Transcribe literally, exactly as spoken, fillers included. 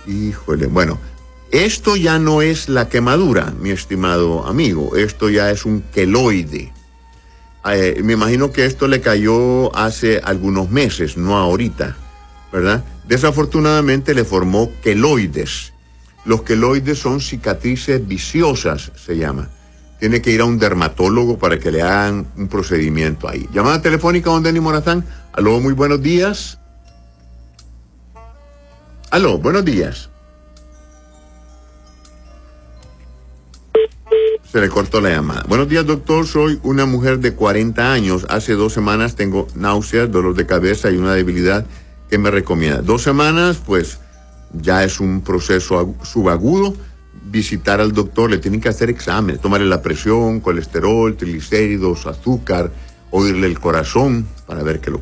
Híjole, bueno, esto ya no es la quemadura, mi estimado amigo, esto ya es un queloide. Eh, me imagino que esto le cayó hace algunos meses, no ahorita, ¿verdad? Desafortunadamente le formó queloides. Los queloides son cicatrices viciosas, se llama. Tiene que ir a un dermatólogo para que le hagan un procedimiento ahí. Llamada telefónica, don Denny Morazán. Aló, muy buenos días. Aló, buenos días. Se le cortó la llamada. Buenos días, doctor. Soy una mujer de cuarenta años. Hace dos semanas tengo náuseas, dolor de cabeza y una debilidad. ¿Qué me recomienda? Dos semanas, pues ya es un proceso subagudo. Visitar al doctor, le tienen que hacer exámenes, tomarle la presión, colesterol, triglicéridos, azúcar, oírle el corazón para ver qué lo